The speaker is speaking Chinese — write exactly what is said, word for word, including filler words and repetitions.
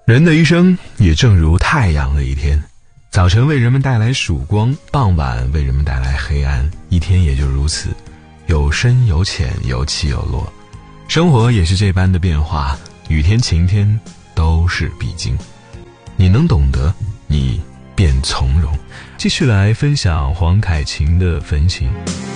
人的一生也正如太阳的一天，早晨为人们带来曙光，傍晚为人们带来黑暗，一天也就如此，有深有浅，有起有落。生活也是这般的变化，雨天晴天都是必经。你能懂得，你便从容。继续来分享黄凯芹的分析。